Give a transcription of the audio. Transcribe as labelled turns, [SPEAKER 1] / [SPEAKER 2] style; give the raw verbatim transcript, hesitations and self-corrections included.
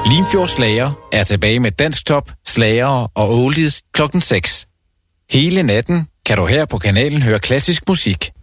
[SPEAKER 1] Limfjords Slager er tilbage med Dansktop, Slagere og Oldies klokken seks. Hele natten kan du her på kanalen høre klassisk musik.